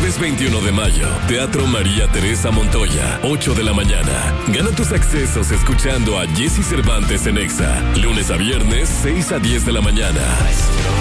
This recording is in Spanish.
Jueves 21 de mayo, Teatro María Teresa Montoya, 8 de la mañana. Gana tus accesos escuchando a Jesse Cervantes en Exa. Lunes a viernes, 6 a 10 de la mañana.